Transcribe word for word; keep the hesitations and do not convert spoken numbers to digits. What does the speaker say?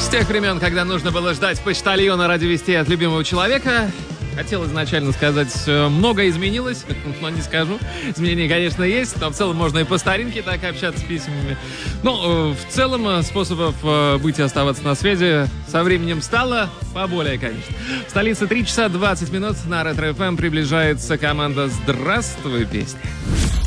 С тех времен, когда нужно было ждать почтальона ради вести от любимого человека, хотел изначально сказать, много изменилось, но не скажу. Изменения, конечно, есть, но в целом можно и по старинке так общаться с письмами. Ну, в целом, способов быть и оставаться на связи со временем стало поболее, конечно. В столице три часа двадцать минут на Ретро-эф эм приближается команда «Здравствуй, песня».